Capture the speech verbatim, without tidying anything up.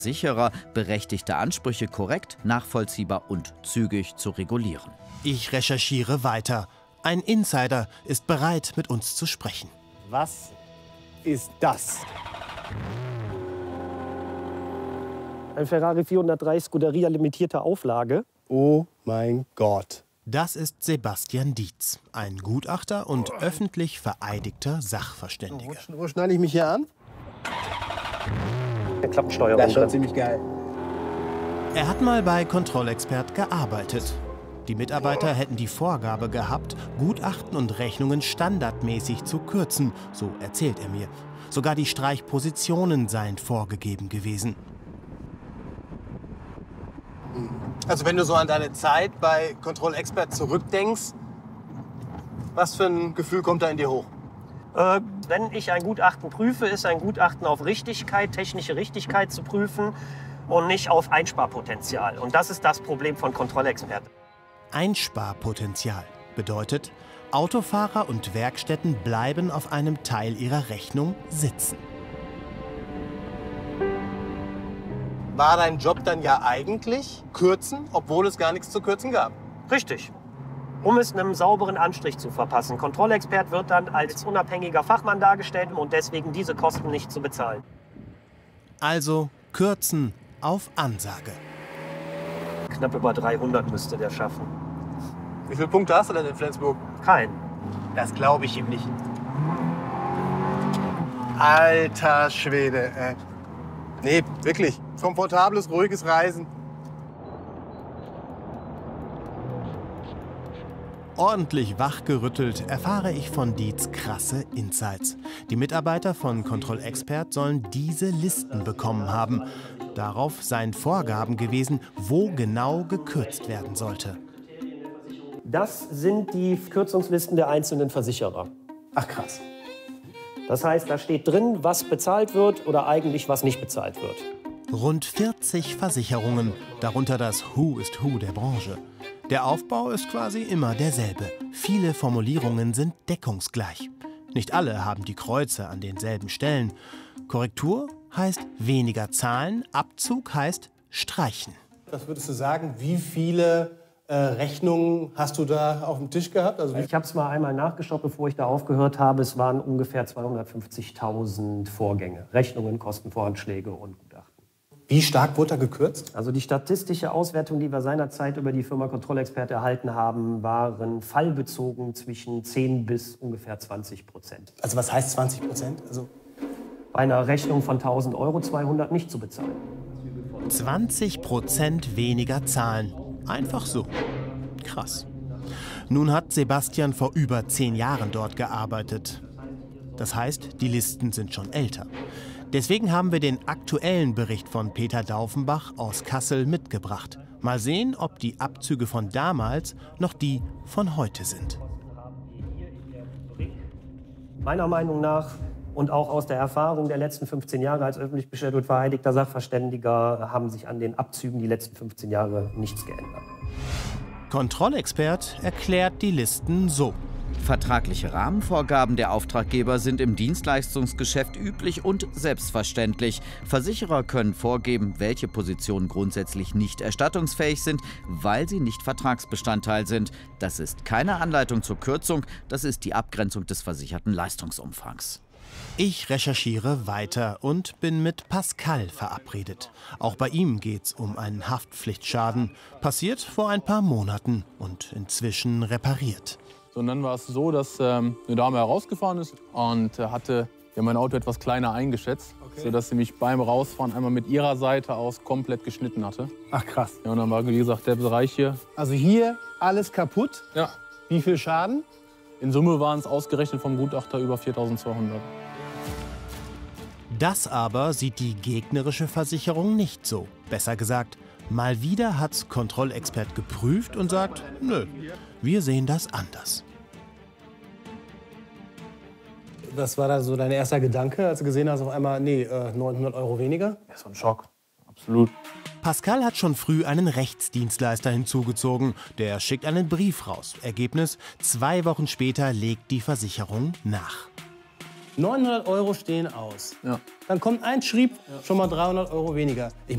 Versicherer, berechtigte Ansprüche korrekt, nachvollziehbar und zügig zu regulieren. Ich recherchiere weiter. Ein Insider ist bereit, mit uns zu sprechen. Was ist das? Ein Ferrari vierhundertdrei Scuderia limitierte Auflage. Oh mein Gott. Das ist Sebastian Dietz, ein Gutachter und öffentlich vereidigter Sachverständiger. Wo, wo schneide ich mich hier an? Der Klappensteuerung. Das ist schon ziemlich geil. Er hat mal bei Kontrollexpert gearbeitet. Die Mitarbeiter hätten die Vorgabe gehabt, Gutachten und Rechnungen standardmäßig zu kürzen, so erzählt er mir. Sogar die Streichpositionen seien vorgegeben gewesen. Also wenn du so an deine Zeit bei Kontrollexpert zurückdenkst, was für ein Gefühl kommt da in dir hoch? Äh, wenn ich ein Gutachten prüfe, ist ein Gutachten auf Richtigkeit, technische Richtigkeit zu prüfen und nicht auf Einsparpotenzial. Und das ist das Problem von Kontrollexperten. Einsparpotenzial bedeutet, Autofahrer und Werkstätten bleiben auf einem Teil ihrer Rechnung sitzen. War dein Job dann ja eigentlich kürzen, obwohl es gar nichts zu kürzen gab? Richtig. Um es einem sauberen Anstrich zu verpassen. Kontrollexpert wird dann als unabhängiger Fachmann dargestellt und deswegen diese Kosten nicht zu bezahlen. Also kürzen auf Ansage. Knapp über dreihundert müsste der schaffen. Wie viele Punkte hast du denn in Flensburg? Kein. Das glaube ich ihm nicht. Alter Schwede. Äh. Nee, wirklich. Komfortables, ruhiges Reisen. Ordentlich wachgerüttelt erfahre ich von Dietz krasse Insights. Die Mitarbeiter von Kontrollexpert sollen diese Listen bekommen haben. Darauf seien Vorgaben gewesen, wo genau gekürzt werden sollte. Das sind die Kürzungslisten der einzelnen Versicherer. Ach krass. Das heißt, da steht drin, was bezahlt wird oder eigentlich was nicht bezahlt wird. Rund vierzig Versicherungen, darunter das Who is Who der Branche. Der Aufbau ist quasi immer derselbe. Viele Formulierungen sind deckungsgleich. Nicht alle haben die Kreuze an denselben Stellen. Korrektur heißt weniger zahlen, Abzug heißt streichen. Was würdest du sagen, wie viele äh, Rechnungen hast du da auf dem Tisch gehabt? Also ich habe es mal einmal nachgeschaut, bevor ich da aufgehört habe. Es waren ungefähr zweihundertfünfzigtausend Vorgänge. Rechnungen, Kostenvoranschläge und Gutachten. Wie stark wurde da gekürzt? Also die statistische Auswertung, die wir seinerzeit über die Firma Kontrollexpert erhalten haben, waren fallbezogen zwischen zehn bis ungefähr zwanzig Prozent. Also was heißt zwanzig Prozent? Also bei einer Rechnung von tausend Euro zweihundert nicht zu bezahlen. zwanzig Prozent weniger zahlen. Einfach so. Krass. Nun hat Sebastian vor über zehn Jahren dort gearbeitet. Das heißt, die Listen sind schon älter. Deswegen haben wir den aktuellen Bericht von Peter Daufenbach aus Kassel mitgebracht. Mal sehen, ob die Abzüge von damals noch die von heute sind. Meiner Meinung nach und auch aus der Erfahrung der letzten fünfzehn Jahre als öffentlich bestellter und vereidigter Sachverständiger haben sich an den Abzügen die letzten fünfzehn Jahre nichts geändert. Kontrollexpert erklärt die Listen so. Vertragliche Rahmenvorgaben der Auftraggeber sind im Dienstleistungsgeschäft üblich und selbstverständlich. Versicherer können vorgeben, welche Positionen grundsätzlich nicht erstattungsfähig sind, weil sie nicht Vertragsbestandteil sind. Das ist keine Anleitung zur Kürzung, das ist die Abgrenzung des versicherten Leistungsumfangs. Ich recherchiere weiter und bin mit Pascal verabredet. Auch bei ihm geht's um einen Haftpflichtschaden. Passiert vor ein paar Monaten und inzwischen repariert. So, und dann war es so, dass ähm, eine Dame herausgefahren ist und äh, hatte ja, mein Auto etwas kleiner eingeschätzt, okay, sodass sie mich beim Rausfahren einmal mit ihrer Seite aus komplett geschnitten hatte. Ach krass. Ja, und dann war, wie gesagt, der Bereich hier. Also hier alles kaputt? Ja. Wie viel Schaden? In Summe waren es ausgerechnet vom Gutachter über viertausendzweihundert. Das aber sieht die gegnerische Versicherung nicht so. Besser gesagt, mal wieder hat's Kontrollexpert geprüft und sagt, nö, wir sehen das anders. Was war da so dein erster Gedanke, als du gesehen hast, auf einmal, nee, äh, neunhundert Euro weniger? Das war ein Schock, absolut. Pascal hat schon früh einen Rechtsdienstleister hinzugezogen. Der schickt einen Brief raus. Ergebnis, zwei Wochen später legt die Versicherung nach. neunhundert Euro stehen aus. Ja. Dann kommt ein Schrieb, schon mal dreihundert Euro weniger. Ich